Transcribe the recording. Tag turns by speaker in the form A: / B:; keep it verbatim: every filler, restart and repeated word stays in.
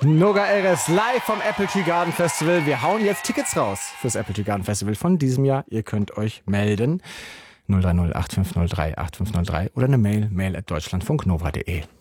A: Noga Erez live vom Apple Tree Garden Festival. Wir hauen jetzt Tickets raus fürs Apple Tree Garden Festival von diesem Jahr. Ihr könnt euch melden. null drei null acht fünf null drei acht fünf null drei oder eine Mail, mail at deutschlandfunknova punkt de.